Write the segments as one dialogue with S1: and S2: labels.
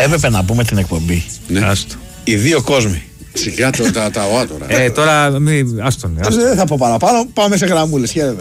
S1: Έπρεπε να πούμε την εκπομπή.
S2: Ναι.
S3: Άστο.
S1: Οι δύο κόσμοι.
S2: Σιγά τα ΟΑ τώρα.
S3: Τώρα μην. Άστον.
S1: Δεν θα πω παραπάνω. Πάμε σε γραμμούλες. Χαίρετε.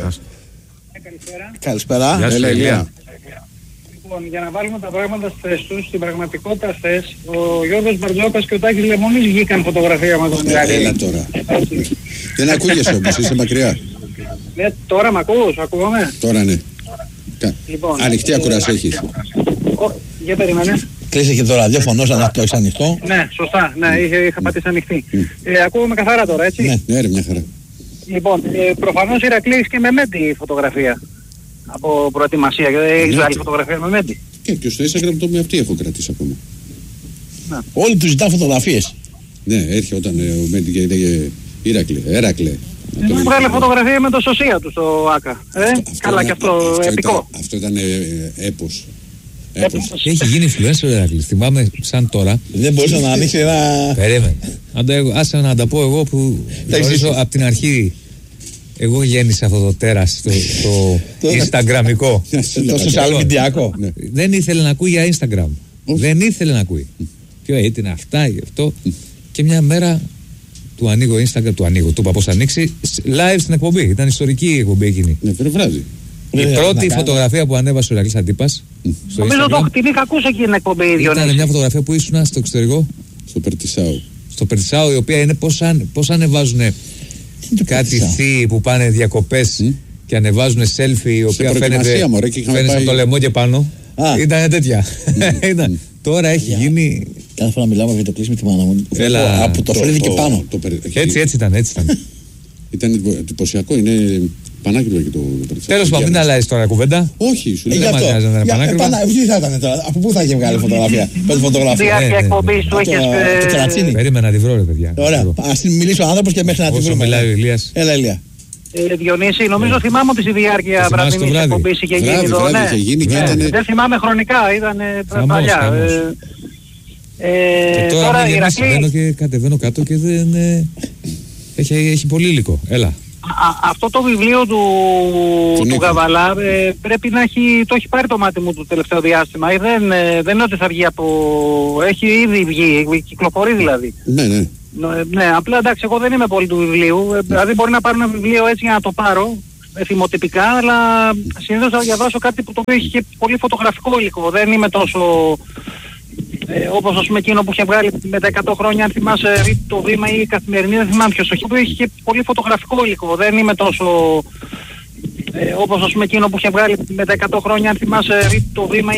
S1: Καλησπέρα.
S3: Γεια σου, Ηλία.
S4: Λοιπόν, για να βάλουμε τα πράγματα στη θέση τους, στην πραγματικότητα χθες, ο Γιώργος Μπαρτζόκας και ο Τάκης Λεμονής βγήκαν φωτογραφία με τον Ηρακλή.
S2: Έλα τώρα. Δεν ακούγεσαι όμως, είσαι μακριά.
S4: Ναι, τώρα μ' ακούς, ακούγομαι.
S2: Τώρα ναι.
S4: Λοιπόν,
S2: ανοιχτή ακούραση έχεις.
S4: Για περίμενε.
S1: Κλείσε και το ραδιόφωνο σαν να το έχεις ανοιχτό.
S4: Ναι, σωστά. Ναι, είχα πατήσει ανοιχτή. Ακούγομαι καθαρά τώρα, έτσι.
S2: Ναι, ρε, μια χαρά.
S4: Λοιπόν, προφανώς Ηρακλής και με Μέντι φωτογραφία. Από προετοιμασία. Έχεις άλλη φωτογραφία με Μέντι.
S2: Και στο Instagram το με αυτή έχω κρατήσει ακόμα.
S1: Όλοι τους ζητάνε φωτογραφίες.
S2: Ναι, έρχεται όταν ο Μέντι και έλεγε Ηρακλέ.
S4: Μου βγάλε φωτογραφία με το σωσία του στο ΆΚΑ. Καλά και αυτό επικό.
S2: Αυτό ήταν έπος.
S3: Έχει γίνει influencer ο Ηρακλής. Θυμάμαι σαν τώρα.
S1: Δεν μπορούσε να ανοίξει ένα...
S3: Περίμενε. Άσε να τα πω εγώ που γνωρίζω από την αρχή. Εγώ γέννησα αυτό το τέρας, το Instagramικό.
S1: Το social media.
S3: Δεν ήθελε να ακούει για Instagram. Δεν ήθελε να ακούει. Ποιο ήταν αυτά, γι' αυτό. Και μια μέρα του ανοίγω Instagram, του είπα πώς θα ανοίξει, live στην εκπομπή. Ήταν ιστορική η εκπομπή εκείνη.
S2: Ναι, βράδυ.
S3: Η πρώτη φωτογραφία που ανέβασε ο Ηρακλής Αντίπας.
S4: Νομίζω την είχα ακούσει εκεί την εκπομπή.
S3: Ήταν μια φωτογραφία που ήσουν στο εξωτερικό. Στο Περτισάου, η οποία είναι πώς ανεβάζουν κάτι θείοι που πάνε διακοπές και ανεβάζουν selfie, η οποία φαίνεται από το λαιμό και πάνω. Ήταν τέτοια. Τώρα έχει γίνει.
S1: Κάθε φορά μιλάμε για το κλείσιμο τη μάνα μου. Από το φρύδι και πάνω.
S3: Έτσι ήταν.
S2: Ήταν εντυπωσιακό, είναι πανάκριβο και το Περτισάου.
S3: Τέλος πάντων, μην αλλάζει τώρα κουβέντα.
S2: Όχι, σου
S3: λέει. Δεν μας νοιάζει να είναι πανάκριβο.
S1: Τι θα ήταν τώρα, από πού θα είχε βγάλει φωτογραφία. Πες φωτογραφία.
S4: Διάρκεια εκπομπής του έχεις.
S1: Το κερατσίνι.
S3: Περίμενα να τη βρω, ρε παιδιά.
S1: Ωραία, ας μιλήσει ο άνθρωπος και μέχρι να τη βρούμε.
S3: Όσο μιλάει ο Ηλίας.
S1: Έλα, Ηλία.
S4: Διονύση, νομίζω θυμάμαι ότι στη διάρκεια βραδινής εκπομπής είχε γίνει εδώ. Δεν θυμάμαι χρονικά, ήταν παλιά.
S3: Και τώρα γεμίσω και κατεβαίνω κάτω και δεν... Έχει πολύ υλικό. Έλα.
S4: Αυτό το βιβλίο του Γαβαλά πρέπει να το έχει πάρει το μάτι μου το τελευταίο διάστημα. Δεν είναι ότι θα βγει από... Έχει ήδη βγει, κυκλοφορεί δηλαδή. Ναι, απλά εντάξει, εγώ δεν είμαι πολύ του βιβλίου. Δηλαδή μπορεί να πάρω ένα βιβλίο έτσι για να το πάρω, θυμοτυπικά, αλλά συνήθως θα διαβάσω κάτι που το οποίο έχει και πολύ φωτογραφικό υλικό. Δεν είμαι τόσο... όπως ας πούμε εκείνο που είχε βγάλει με τα 100 χρόνια, αν θυμάσαι το Βήμα ή η Καθημερινή, δεν θυμάμαι ποιος, που έχει και πολύ φωτογραφικό υλικό. Δεν είμαι τόσο... όπως ας πούμε εκείνο που είχε βγάλει με τα 100 χρόνια, αν θυμάσαι το Βήμα